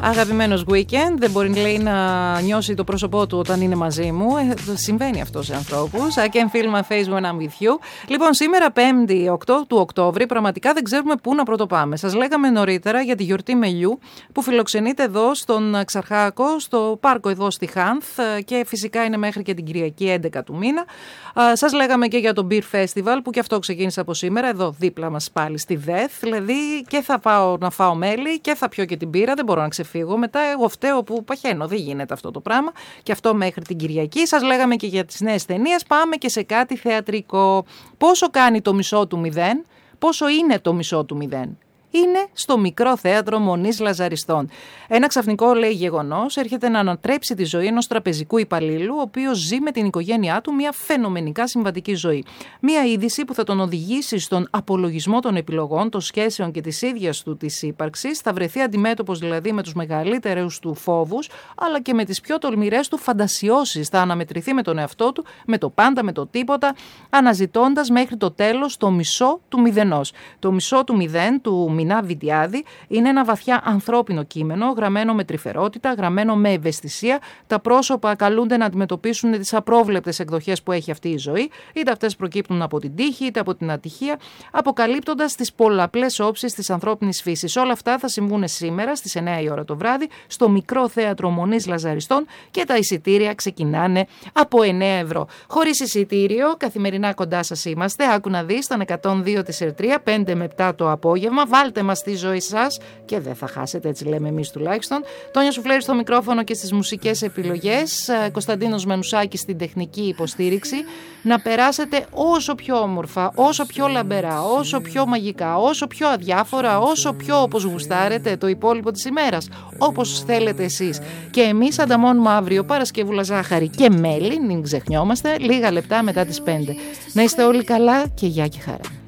Αγαπημένος Weekend, δεν μπορεί, λέει, να νιώσει το πρόσωπό του όταν είναι μαζί μου. Συμβαίνει αυτό σε ανθρώπους. I can feel my face when I'm with you. Λοιπόν, σήμερα 5η 8 του Οκτώβρη, πραγματικά δεν ξέρουμε πού να πρωτοπάμε. Σας λέγαμε νωρίτερα για τη γιορτή Μελιού που φιλοξενείται εδώ στον Ξαρχάκο, στο πάρκο εδώ στη Χάνθ, και φυσικά είναι μέχρι και την Κυριακή 11 του μήνα. Σας λέγαμε και για το Beer Festival που και αυτό ξεκίνησε από σήμερα, εδώ δίπλα μας πάλι στη ΔΕΘ. Δηλαδή και θα πάω να φάω μέλι και θα πιω και την μπύρα, δεν μπορώ να ξεφύγω. Μετά εγώ φταίω που παχαίνω, δεν γίνεται αυτό το πράγμα. Και αυτό μέχρι την Κυριακή. Σας λέγαμε και για τις νέες ταινίες. Πάμε και σε κάτι θεατρικό. Πόσο κάνει το μισό του 0, πόσο είναι το μισό του 0. Είναι στο Μικρό Θέατρο Μονής Λαζαριστών. Ένα ξαφνικό, λέει, γεγονός έρχεται να ανατρέψει τη ζωή ενός τραπεζικού υπαλλήλου, ο οποίος ζει με την οικογένειά του μια φαινομενικά συμβατική ζωή. Μια είδηση που θα τον οδηγήσει στον απολογισμό των επιλογών, των σχέσεων και της ίδιας του της ύπαρξης. Θα βρεθεί αντιμέτωπος δηλαδή με τους μεγαλύτερους του φόβους, αλλά και με τις πιο τολμηρές του φαντασιώσεις. Θα αναμετρηθεί με τον εαυτό του, με το πάντα, με το τίποτα, αναζητώντας μέχρι το τέλος το μισό του μηδενός. Το μισό του 0 του Μινά Βιντιάδη είναι ένα βαθιά ανθρώπινο κείμενο, γραμμένο με τρυφερότητα, γραμμένο με ευαισθησία. Τα πρόσωπα καλούνται να αντιμετωπίσουν τις απρόβλεπτες εκδοχές που έχει αυτή η ζωή, είτε αυτές προκύπτουν από την τύχη είτε από την ατυχία, αποκαλύπτοντας τις πολλαπλές όψεις της ανθρώπινης φύσης. Όλα αυτά θα συμβούν σήμερα στις 9 η ώρα το βράδυ στο Μικρό Θέατρο Μονής Λαζαριστών και τα εισιτήρια ξεκινάνε από 9 ευρώ. Χωρίς εισιτήριο, καθημερινά κοντά σας είμαστε. Άκου να δεις, στον 102 της Ερτρία, 5 με 7 το απόγευμα. Βάλτε μας στη ζωή σας και δεν θα χάσετε, έτσι λέμε εμείς τουλάχιστον. Τόνια Σουφλέρη στο μικρόφωνο και στις μουσικές επιλογές, Κωνσταντίνος Μενουσάκης στην τεχνική υποστήριξη. Να περάσετε όσο πιο όμορφα, όσο πιο λαμπερά, όσο πιο μαγικά, όσο πιο αδιάφορα, όσο πιο όπως γουστάρετε το υπόλοιπο της ημέρας, όπως θέλετε εσείς. Και εμείς ανταμώνουμε αύριο Παρασκευούλα ζάχαρη και μέλι, μην ξεχνιόμαστε, λίγα λεπτά μετά τις 5. Να είστε όλοι καλά και γεια και χαρά.